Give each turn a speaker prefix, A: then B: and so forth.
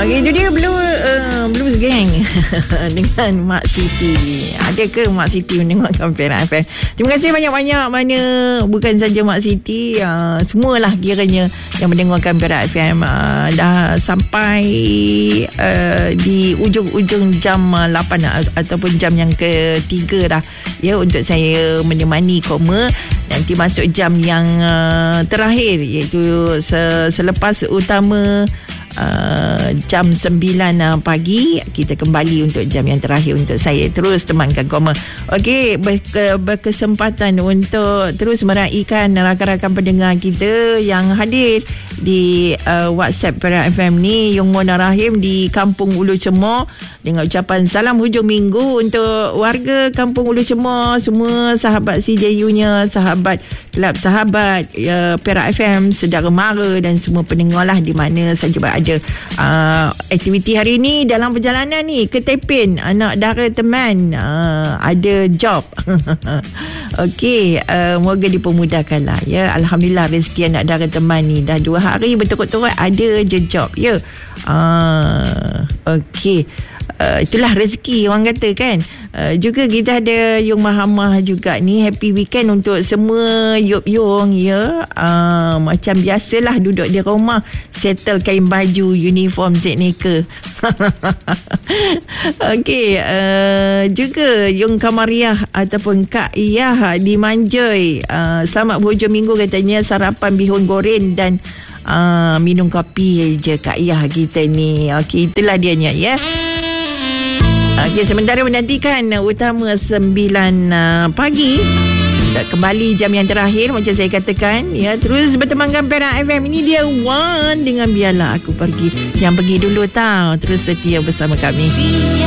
A: Okay, itu dia Blues Gang dengan Mak Siti. Ada ke Mak Siti mendengarkan Perak FM? Terima kasih banyak-banyak. Mana bukan saja Mak Siti, semualah kiranya yang mendengarkan Perak FM. Dah sampai di ujung-ujung jam 8 ataupun jam yang ketiga dah ya, untuk saya menemani koma. Nanti masuk jam yang terakhir, iaitu selepas utama jam 9 pagi, kita kembali untuk jam yang terakhir untuk saya terus temankan koma. Okey, berkesempatan untuk terus meraihkan rakan-rakan pendengar kita yang hadir di WhatsApp Perak FM ni. Yung Mona Rahim di Kampung Ulu Cemor dengan ucapan salam hujung minggu untuk warga Kampung Ulu Cemor, semua sahabat CJU-nya, sahabat Kelab Sahabat Perak FM, saudara mara dan semua pendengar lah di mana saja berada. Aktiviti hari ni dalam perjalanan ni ke Tepin, anak dara teman ada job. Okey, moga dipermudahkan lah ya. Alhamdulillah rezeki anak dara teman ni dah 2 hari berturut-turut ada je job ya. Okey, itulah rezeki orang kata kan. Juga kita ada Yung Mahamah juga ni. Happy weekend untuk semua Yung ya. Macam biasalah duduk di rumah, settle kain baju, uniform setneka. Okey, juga Yung Kamariah ataupun Kak Iyah di Manjoy, selamat berhujung minggu katanya, sarapan bihun goreng dan minum kopi je Kak Iyah kita ni. Okey, itulah dianya ya. Okey, sementara menantikan utama 9 pagi kembali jam yang terakhir macam saya katakan ya, terus bertemankan Perak FM. Ini dia Wan dengan Biarlah Aku Pergi. Yang pergi dulu tahu, terus setia bersama kami.